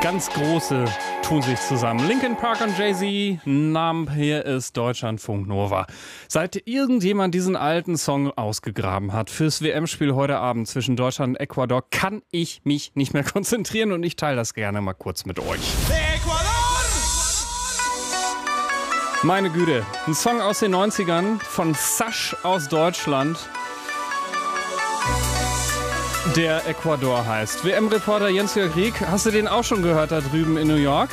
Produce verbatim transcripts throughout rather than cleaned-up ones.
Ganz große tun sich zusammen. Linkin Park und Jay-Z, Numb, hier ist Deutschlandfunk Nova. Seit irgendjemand diesen alten Song ausgegraben hat fürs W M-Spiel heute Abend zwischen Deutschland und Ecuador, kann ich mich nicht mehr konzentrieren und ich teile das gerne mal kurz mit euch. Ecuador! Meine Güte, ein Song aus den neunzigern von Sash aus Deutschland, der Ecuador heißt. W M-Reporter Jens-Jörg Rieck, hast du den auch schon gehört da drüben in New York?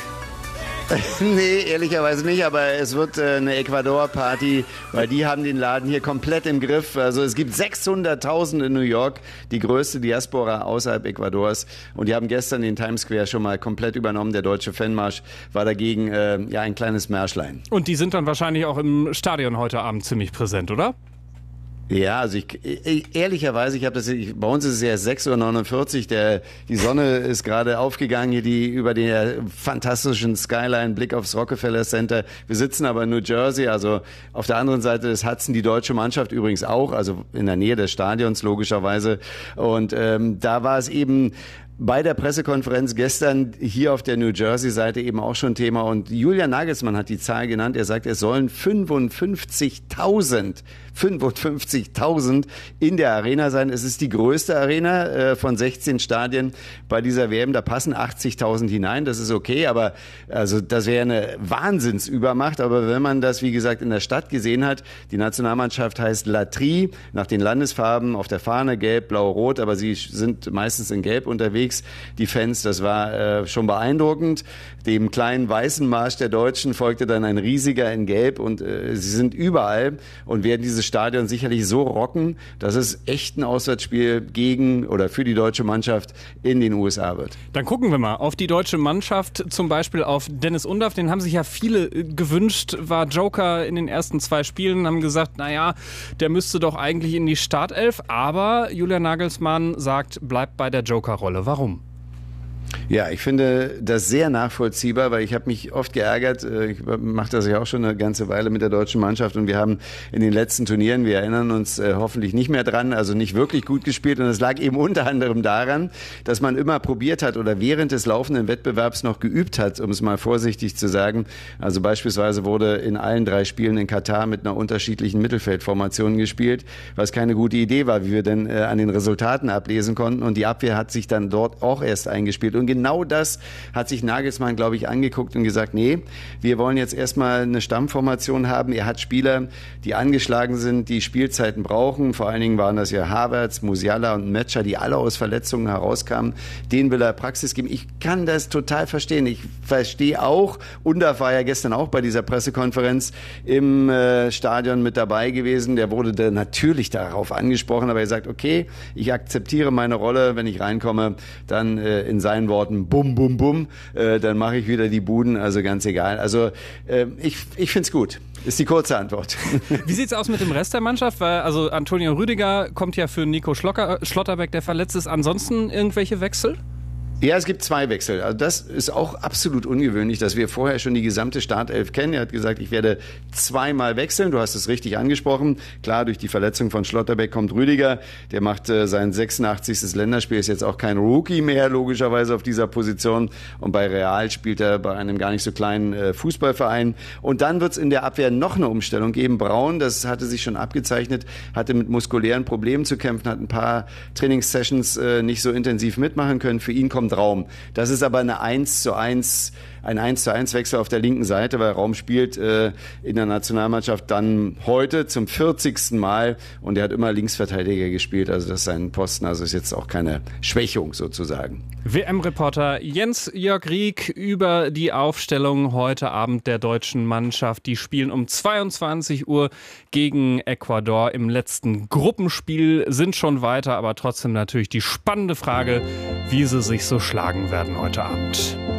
Nee, ehrlicherweise nicht, aber es wird äh, eine Ecuador-Party, weil die haben den Laden hier komplett im Griff. Also es gibt sechshunderttausend in New York, die größte Diaspora außerhalb Ecuadors. Und die haben gestern den Times Square schon mal komplett übernommen. Der deutsche Fanmarsch war dagegen äh, ja ein kleines Märschlein. Und die sind dann wahrscheinlich auch im Stadion heute Abend ziemlich präsent, oder? Ja, also ich, ich ehrlicherweise, ich habe das, ich, bei uns ist es ja sechs Uhr neunundvierzig, der, die Sonne ist gerade aufgegangen, hier die über den fantastischen Skyline, Blick aufs Rockefeller Center. Wir sitzen aber in New Jersey, also auf der anderen Seite des Hudson, die deutsche Mannschaft übrigens auch, also in der Nähe des Stadions logischerweise. Und ähm, da war es eben bei der Pressekonferenz gestern hier auf der New Jersey-Seite eben auch schon Thema. Und Julian Nagelsmann hat die Zahl genannt. Er sagt, es sollen fünfundfünfzigtausend, fünfundfünfzigtausend in der Arena sein. Es ist die größte Arena äh, von sechzehn Stadien bei dieser W M. Da passen achtzigtausend hinein. Das ist okay, aber also das wäre eine Wahnsinnsübermacht. Aber wenn man das, wie gesagt, in der Stadt gesehen hat, die Nationalmannschaft heißt La Tri, nach den Landesfarben auf der Fahne, gelb, blau, rot, aber sie sind meistens in gelb unterwegs. Die Fans, das war äh, schon beeindruckend. Dem kleinen weißen Marsch der Deutschen folgte dann ein riesiger in Gelb und äh, sie sind überall und werden dieses Stadion sicherlich so rocken, dass es echt ein Auswärtsspiel gegen oder für die deutsche Mannschaft in den U S A wird. Dann gucken wir mal auf die deutsche Mannschaft, zum Beispiel auf Dennis Undaff, den haben sich ja viele gewünscht, war Joker in den ersten zwei Spielen, haben gesagt, naja, der müsste doch eigentlich in die Startelf, aber Julian Nagelsmann sagt, bleibt bei der Joker-Rolle. Warum? Ja, ich finde das sehr nachvollziehbar, weil ich habe mich oft geärgert, ich mache das ja auch schon eine ganze Weile mit der deutschen Mannschaft und wir haben in den letzten Turnieren, wir erinnern uns äh, hoffentlich nicht mehr dran, also nicht wirklich gut gespielt und es lag eben unter anderem daran, dass man immer probiert hat oder während des laufenden Wettbewerbs noch geübt hat, um es mal vorsichtig zu sagen. Also beispielsweise wurde in allen drei Spielen in Katar mit einer unterschiedlichen Mittelfeldformation gespielt, was keine gute Idee war, wie wir denn äh, an den Resultaten ablesen konnten und die Abwehr hat sich dann dort auch erst eingespielt. Und genau das hat sich Nagelsmann, glaube ich, angeguckt und gesagt, nee, wir wollen jetzt erstmal eine Stammformation haben. Er hat Spieler, die angeschlagen sind, die Spielzeiten brauchen. Vor allen Dingen waren das ja Havertz, Musiala und Metscher, die alle aus Verletzungen herauskamen. Denen will er Praxis geben. Ich kann das total verstehen. Ich verstehe auch, Undaff war ja gestern auch bei dieser Pressekonferenz im äh, Stadion mit dabei gewesen. Der wurde dann natürlich darauf angesprochen, aber er sagt, okay, ich akzeptiere meine Rolle, wenn ich reinkomme, dann äh, in seinen Worten bum, bum, bum, äh, dann mache ich wieder die Buden, also ganz egal. Also äh, ich, ich finde es gut, ist die kurze Antwort. Wie sieht's aus mit dem Rest der Mannschaft? Weil also Antonio Rüdiger kommt ja für Nico Schlocker, Schlotterbeck, der verletzt ist. Ansonsten irgendwelche Wechsel? Ja, es gibt zwei Wechsel. Also das ist auch absolut ungewöhnlich, dass wir vorher schon die gesamte Startelf kennen. Er hat gesagt, ich werde zweimal wechseln. Du hast es richtig angesprochen. Klar, durch die Verletzung von Schlotterbeck kommt Rüdiger. Der macht äh, sein sechsundachtzigsten Länderspiel, ist jetzt auch kein Rookie mehr, logischerweise auf dieser Position. Und bei Real spielt er bei einem gar nicht so kleinen äh, Fußballverein. Und dann wird es in der Abwehr noch eine Umstellung geben. Braun, das hatte sich schon abgezeichnet, hatte mit muskulären Problemen zu kämpfen, hat ein paar Trainingssessions äh, nicht so intensiv mitmachen können. Für ihn kommt Raum. Das ist aber eine eins zu eins, ein eins zu eins Wechsel auf der linken Seite, weil Raum spielt äh, in der Nationalmannschaft dann heute zum vierzigsten Mal und er hat immer Linksverteidiger gespielt, also das ist sein Posten, also ist jetzt auch keine Schwächung sozusagen. W M-Reporter Jens-Jörg Rieck über die Aufstellung heute Abend der deutschen Mannschaft. Die spielen um zweiundzwanzig Uhr gegen Ecuador im letzten Gruppenspiel, sind schon weiter, aber trotzdem natürlich die spannende Frage, wie sie sich so schlagen werden heute Abend.